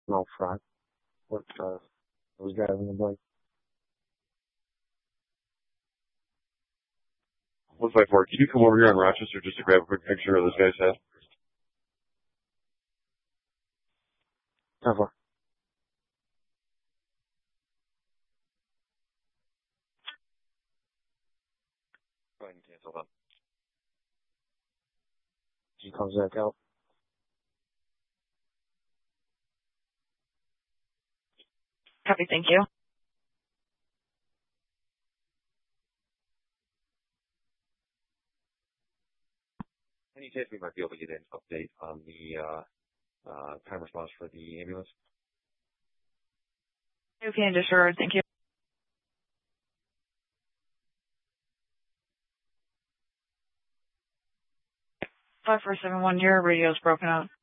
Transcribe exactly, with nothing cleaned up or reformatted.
out front with uh, those guys on the bike. one five four, can you come over here on Rochester just to grab a quick picture of this guy's head? Never. Go ahead and cancel that. He comes back out. Copy, thank you. Any chance we might be able to get an update on the uh, uh, time response for the ambulance? Okay, disregard, thank you. five four seven one, your radio's broken out.